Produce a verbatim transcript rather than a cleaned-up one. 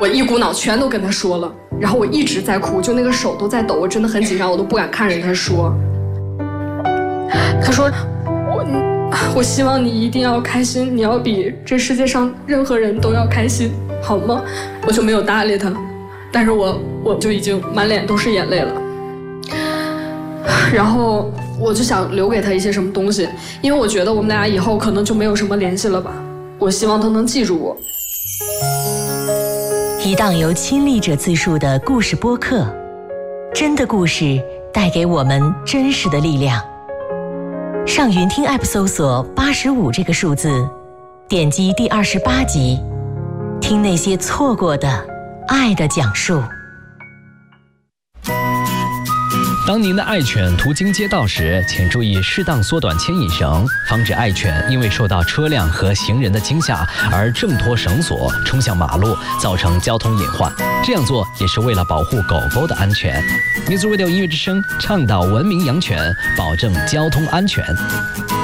我一股脑全都跟他说了，然后我一直在哭，就那个手都在抖，我真的很紧张，我都不敢看着他说。他说我我希望你一定要开心，你要比这世界上任何人都要开心，好吗？我就没有搭理他，但是我我就已经满脸都是眼泪了。然后我就想留给他一些什么东西，因为我觉得我们俩以后可能就没有什么联系了吧。我希望他能记住我。 一档由亲历者自述的故事播客，真的故事带给我们真实的力量。上云听 App 搜索八十五这个数字，点击第二十八集，听那些错过的爱的讲述。 当您的爱犬途经街道时，请注意适当缩短牵引绳，防止爱犬因为受到车辆和行人的惊吓而挣脱绳索冲向马路，造成交通隐患。这样做也是为了保护狗狗的安全。Music Radio 音乐之声倡导文明养犬，保证交通安全。